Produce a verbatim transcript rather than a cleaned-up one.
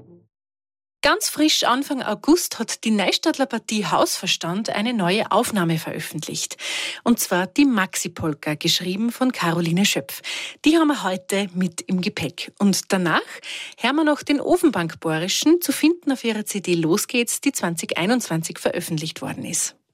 Ganz frisch Anfang August hat die Neustadtler Partie Hausverstand eine neue Aufnahme veröffentlicht. Und zwar die Maxi-Polka, geschrieben von Caroline Schöpf. Die haben wir heute mit im Gepäck. Und danach hören wir noch den Ofenbank-Borischen, zu finden auf ihrer C D Los geht's, die zwanzig einundzwanzig veröffentlicht worden ist.